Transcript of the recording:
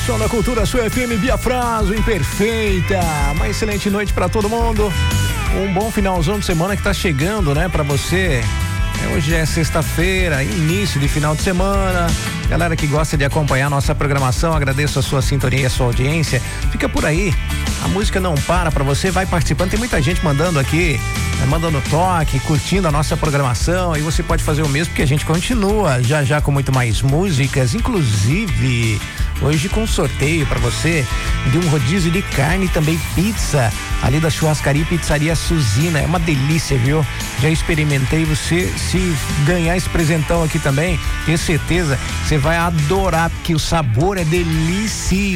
Som da Cultura, sua FM Biafrazo, imperfeita. Uma excelente noite para todo mundo. Um bom finalzão de semana que tá chegando, né, para você. Hoje é sexta-feira, início de final de semana. Galera que gosta de acompanhar nossa programação, agradeço a sua sintonia e a sua audiência. Fica por aí, a música não para pra você, vai participando. Tem muita gente mandando aqui, mandando toque, curtindo a nossa programação. E você pode fazer o mesmo, porque a gente continua já com muito mais músicas, inclusive hoje com sorteio pra você de um rodízio de carne e também pizza ali da churrascaria e pizzaria Suzina. É uma delícia, viu? Já experimentei. Você, se ganhar esse presentão aqui também, tenho certeza, você vai adorar, porque o sabor é delicioso.